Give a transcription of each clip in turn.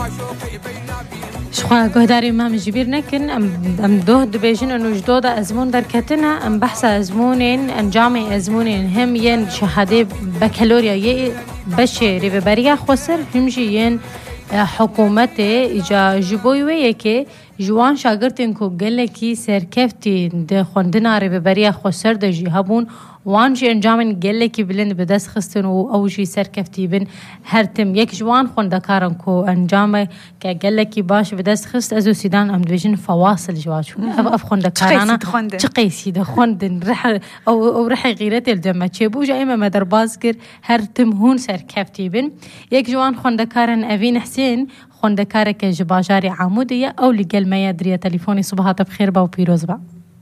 شخوا قهداري ما مجبير نكن أم دوه دبيجن أنو جدودة أزمون دركتنا أم بحث أزمونين أنجامي أزمونين هم ين شهادة بكالوريا يه بشي ريببريا خسر همجي ين حکومت اجا جبوی وی که جوان شاگردن کو گله کی سرکفتی ده خوندنا رهبری خسر ده جهبون وان جی انجامن گله کی بلند به دست خستن و او جی سرکفتی بن هر تم یک جوان خوندکارن کو انجام که گله کی باش به دست خست ازو سیدان ام دویجن فواصل جواشون اف خوندکارانه چقیسی ده خوندن رح او رح غیرت الجمع چه بوجا اما مدر بازگر هر تم هون سرکفتی بن یک جوان خوندکارن اوین حسین خوندکارک جباجاری عمودیه او لگل ما یدریه تلفونی صبحات بخیر با و پیروز با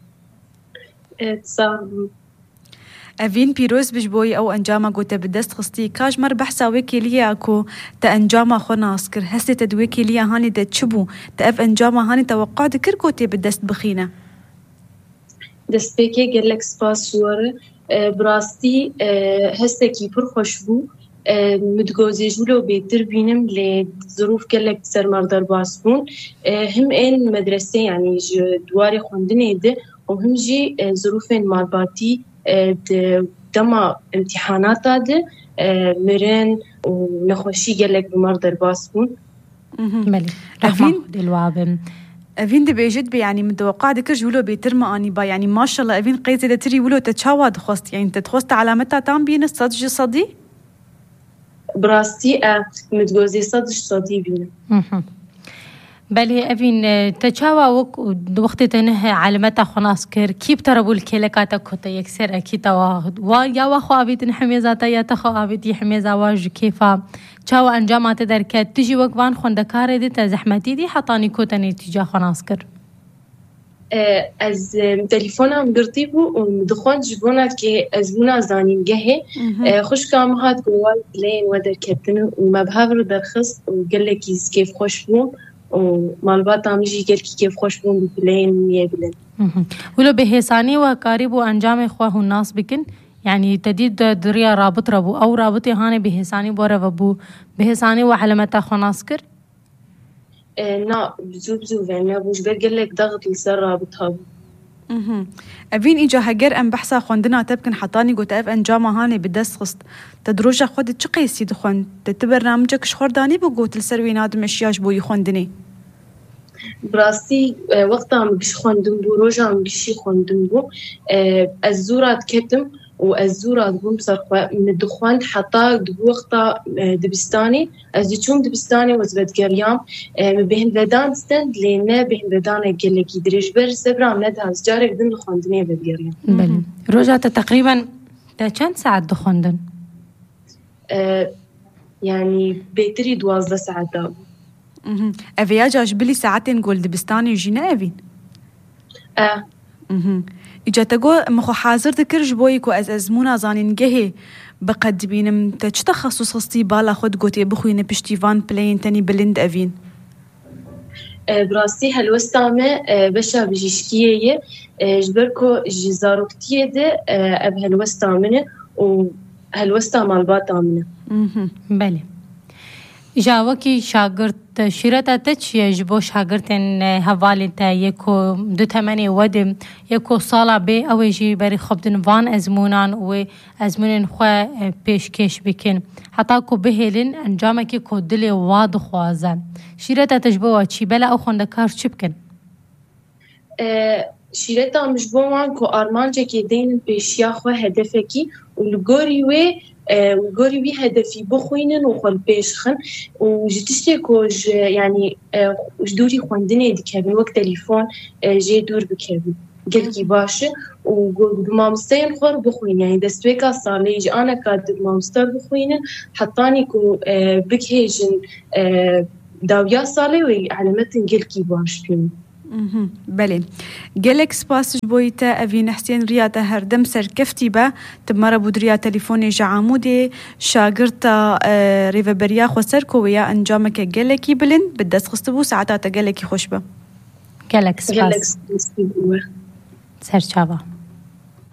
أفين بيروز بجبوي أو أنجاما قوتا بدست خستي كاج مر بحثا ويكي ليا أكو تا أنجاما خو ناسكر هسي تدويكي ليا هاني دا تشبو تا أف أنجاما هاني توقع دكر قوتي بدست بخينا دست بيكي قلق سباس وار براستي هسي كي پر خوشبو متجوزي جولو بيتر بينم لظروف قلق سر مردر باسبون هم إن مدرسة يعني دواري خوندني ده وهم جي ظروفين مالباتي دما امتحانات ده مرن ونخوشي قلق بمردر باسبون ملي رحمة دلوابن أفين دبيجد يعني متوقع دكر جولو بيترما أني با يعني ما شاء الله أفين قيزة ده تري ولو تتشاواد خواست يعني تتخواست علامتها تام بين الصدج صدي براستي متجوزي صدي بينا بله أفين تجاوا وقت تنه علامات خناس كر كيف تربو الكلكات كوتا يكسر أكيد ويا وخو أبيت نحميزاتا يا تخو أبيت يحميزا واج كيفا تجاوا أنجامات دركات تجي وقفان خوندكار دي تزحمتي دي حطاني كوتا نتيجة خناس كر از تليفونم قرطيبو ومدخون جبونا كي أزبونا زانين جهة خوش كامهات قوال لين ودركتنا وما بهافر درخص وقال كيف خوش بوم ومالبات عمجي قال كيف خوش بوم بلين يبلن ولو بهساني وقارب وأنجام إخواه الناس بكن يعني تديد دريا رابط ربو أو رابطي هاني بهساني بورا بهساني وعلمتا خناسكر نا بزوب يعني أبوش بقول لك ضغط لسر رابطها أبين إجا هجر أم بحثا خوندنا تبكن حطاني قلت أف أنجاما هاني بدست خست تدروجا خودت شقيسي دخون تبرنامجك شخورداني بقوت لسروي نادم أشياش بوي خوندني براستي وقتا عم بش خوندن بو روجا عم بشي خوندن بو الزورات كتم والزورات بوم صرخوا من الدخان حتى وقتا دبستاني أزيتشوم دبستاني وزبد قريام بهن بدان ستند لنا بهن بدان قلقي دريج بر سبرام ندها زجارك دن دخاندني بدقريام بله روجات تقريبا كم ساعة دخاندن؟ يعني بيتري 12 ساعة دابو أفيا جاش بلي ساعتين قول دبستاني وجينا أفين إجا تقول مخو حاضر ذكر جبويك وأزمونا زانين جهي بقد بينم تش تخصص خصتي بالا خود قوتي بخوين بشتيفان بلين تاني بلند أفين براستي هالوستامة بشا بجيشكية جبركو جزاروكتية ده بهالوستامنة وهالوستامة الباطامنة بله جاوكي شاگرد شیرتا تچ یجبو شاگردن حوالی تا یکو دو تمنی ودم یکو سالا به اوجی بری خبدن وان ازمونان و ازمونن خو پیشکش بکن حتی کو بهلن انجام کی کو دل واد خوازه شیرتا تجبو چی بلا او خوندکار چی بکن شیرتا مجبو وان کو ارمانجه کی دین پیشیا خو هدفکی ولگوری وقولي بي هدفي بخوينن وخل بيشخن وجتشتي كوج يعني جدوري خوندني دكابن وقت تليفون جي دور بكابن قلقي باشا وقول مامستين خور بخوين يعني دستويكا صار ليجي أنا كاد مامستر بخوينن حطاني كو بكهيجن داويا صالي وعلمتن قلقي باش فيني بله جالك سباس جبويتا أفين حسين رياتا هردم سر كفتيبة تمارا بودريا تليفوني جعامودي شاگرتا ريفبريا خوسر كويا انجامك جالكي بلن بدس خستبو ساعتا جالكي خوشبه جالك سباس سر شابا